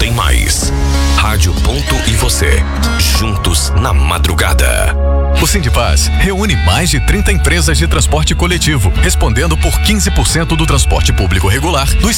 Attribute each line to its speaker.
Speaker 1: tem mais. Rádio Ponto e você, juntos na madrugada.
Speaker 2: O Sindipaz reúne mais de 30 empresas de transporte coletivo, respondendo por 15% do transporte público regular dos